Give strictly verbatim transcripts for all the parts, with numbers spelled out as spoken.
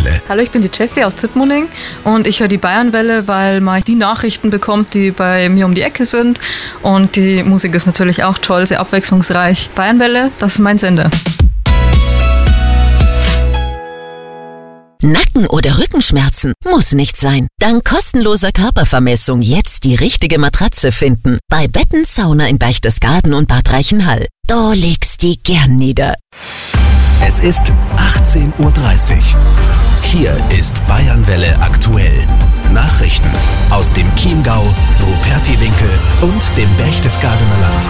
Bayernwelle. Hallo, ich bin die Jessie aus Zitmuning und ich höre die Bayernwelle, weil man die Nachrichten bekommt, die bei mir um die Ecke sind. Und die Musik ist natürlich auch toll, sehr abwechslungsreich. Bayernwelle, das ist mein Sender. Nacken- oder Rückenschmerzen? Muss nicht sein. Dank kostenloser Körpervermessung jetzt die richtige Matratze finden. Bei Betten Sauna in Berchtesgaden und Bad Reichenhall. Da legst die gern nieder. Es ist achtzehn Uhr dreißig. Hier ist Bayernwelle aktuell. Nachrichten aus dem Chiemgau, Rupertiwinkel und dem Berchtesgadener Land.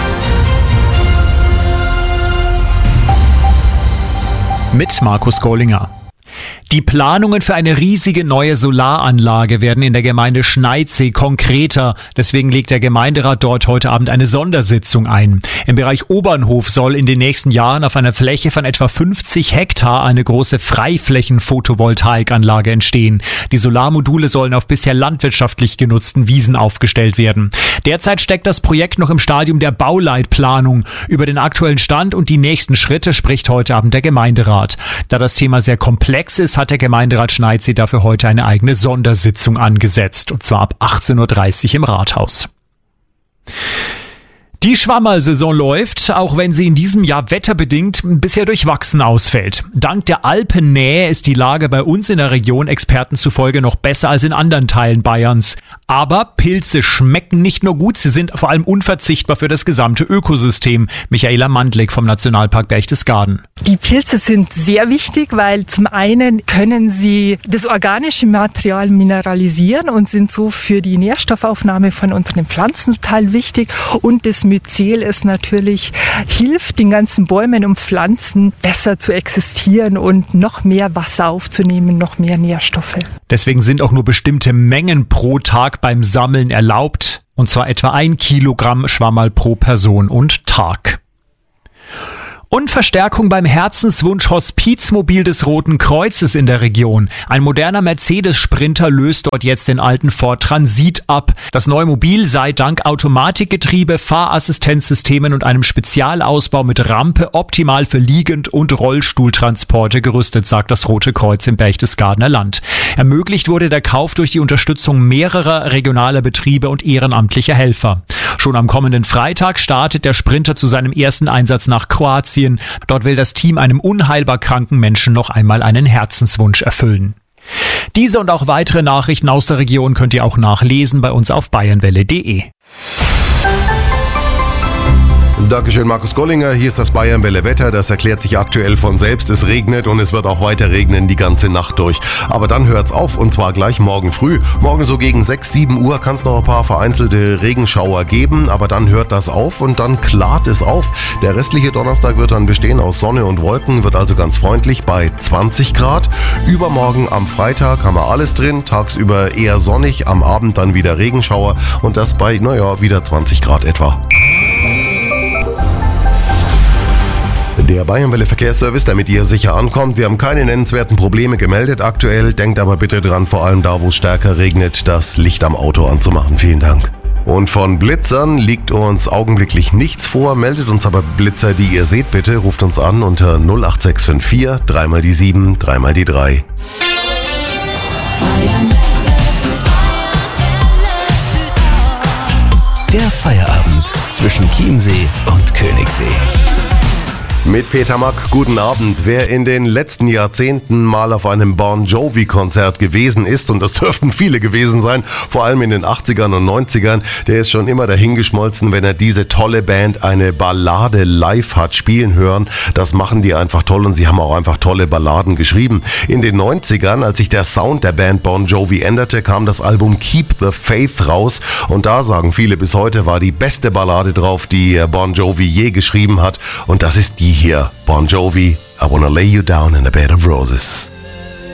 Mit Markus Gollinger. Die Planungen für eine riesige neue Solaranlage werden in der Gemeinde Schneidsee konkreter. Deswegen legt der Gemeinderat dort heute Abend eine Sondersitzung ein. Im Bereich Obernhof soll in den nächsten Jahren auf einer Fläche von etwa fünfzig Hektar eine große Freiflächen-Photovoltaikanlage entstehen. Die Solarmodule sollen auf bisher landwirtschaftlich genutzten Wiesen aufgestellt werden. Derzeit steckt das Projekt noch im Stadium der Bauleitplanung. Über den aktuellen Stand und die nächsten Schritte spricht heute Abend der Gemeinderat. Da das Thema sehr komplex ist, hat der Gemeinderat Schneidsee dafür heute eine eigene Sondersitzung angesetzt, und zwar ab achtzehn Uhr dreißig im Rathaus. Die Schwammerlsaison läuft, auch wenn sie in diesem Jahr wetterbedingt bisher durchwachsen ausfällt. Dank der Alpennähe ist die Lage bei uns in der Region Experten zufolge noch besser als in anderen Teilen Bayerns. Aber Pilze schmecken nicht nur gut, sie sind vor allem unverzichtbar für das gesamte Ökosystem. Michaela Mandlik vom Nationalpark Berchtesgaden. Die Pilze sind sehr wichtig, weil zum einen können sie das organische Material mineralisieren und sind so für die Nährstoffaufnahme von unseren Pflanzen total wichtig. Und das Myzel ist natürlich, hilft den ganzen Bäumen und Pflanzen besser zu existieren und noch mehr Wasser aufzunehmen, noch mehr Nährstoffe. Deswegen sind auch nur bestimmte Mengen pro Tag beim Sammeln erlaubt, und zwar etwa ein Kilogramm Schwammerl pro Person und Tag. Und Verstärkung beim Herzenswunsch-Hospizmobil des Roten Kreuzes in der Region. Ein moderner Mercedes-Sprinter löst dort jetzt den alten Ford Transit ab. Das neue Mobil sei dank Automatikgetriebe, Fahrassistenzsystemen und einem Spezialausbau mit Rampe optimal für Liegend- und Rollstuhltransporte gerüstet, sagt das Rote Kreuz im Berchtesgadener Land. Ermöglicht wurde der Kauf durch die Unterstützung mehrerer regionaler Betriebe und ehrenamtlicher Helfer. Schon am kommenden Freitag startet der Sprinter zu seinem ersten Einsatz nach Kroatien. Dort will das Team einem unheilbar kranken Menschen noch einmal einen Herzenswunsch erfüllen. Diese und auch weitere Nachrichten aus der Region könnt ihr auch nachlesen bei uns auf bayernwelle punkt de. Dankeschön, Markus Gollinger. Hier ist das Bayernwelle Wetter. Das erklärt sich aktuell von selbst. Es regnet und es wird auch weiter regnen die ganze Nacht durch. Aber dann hört's auf, und zwar gleich morgen früh. Morgen so gegen sechs, sieben Uhr kann es noch ein paar vereinzelte Regenschauer geben, aber dann hört das auf und dann klart es auf. Der restliche Donnerstag wird dann bestehen aus Sonne und Wolken, wird also ganz freundlich bei zwanzig Grad. Übermorgen am Freitag haben wir alles drin, tagsüber eher sonnig, am Abend dann wieder Regenschauer und das bei, naja, wieder zwanzig Grad etwa. Der Bayernwelle Verkehrsservice, damit ihr sicher ankommt. Wir haben keine nennenswerten Probleme gemeldet aktuell. Denkt aber bitte dran, vor allem da, wo es stärker regnet, das Licht am Auto anzumachen. Vielen Dank. Und von Blitzern liegt uns augenblicklich nichts vor. Meldet uns aber Blitzer, die ihr seht, bitte. Ruft uns an unter null acht sechs fünf vier, dreimal die sieben, dreimal die drei. Der Feierabend zwischen Chiemsee und Königssee. Mit Peter Mack, guten Abend. Wer in den letzten Jahrzehnten mal auf einem Bon Jovi-Konzert gewesen ist, und das dürften viele gewesen sein, vor allem in den achtzigern und neunzigern, der ist schon immer dahingeschmolzen, wenn er diese tolle Band eine Ballade live hat spielen hören. Das machen die einfach toll und sie haben auch einfach tolle Balladen geschrieben. In den neunzigern, als sich der Sound der Band Bon Jovi änderte, kam das Album Keep the Faith raus und da sagen viele bis heute, war die beste Ballade drauf, die Bon Jovi je geschrieben hat, und das ist die hier, Bon Jovi, I Wanna Lay You Down in a Bed of Roses.